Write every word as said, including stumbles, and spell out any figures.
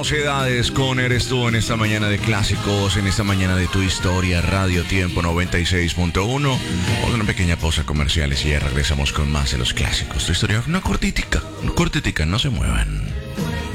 Mocedades con Eres Tú en esta mañana de clásicos, en esta mañana de Tu Historia, Radio Tiempo noventa y seis punto uno. Vamos a una pequeña pausa comerciales y ya regresamos con más de los clásicos. Tu Historia, una cortitica, una cortitica, no se muevan.